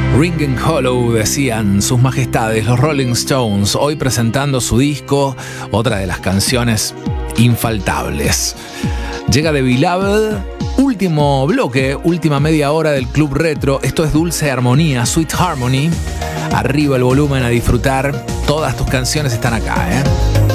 Ringing Hollow, decían sus majestades, los Rolling Stones, hoy presentando su disco, otra de las canciones infaltables. Llega The Beloved, último bloque, última media hora del Club Retro. Esto es Dulce Armonía, Sweet Harmony. Arriba el volumen a disfrutar. Todas tus canciones están acá,